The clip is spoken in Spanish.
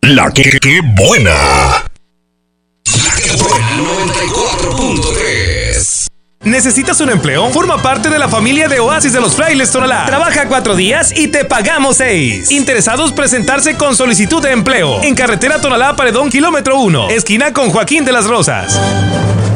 La que buena. La que buena 94.3. ¿Necesitas un empleo? Forma parte de la familia de Oasis de los Frailes Tonalá. Trabaja 4 días y te pagamos 6. Interesados presentarse con solicitud de empleo en carretera Tonalá Paredón, kilómetro 1, esquina con Joaquín de las Rosas.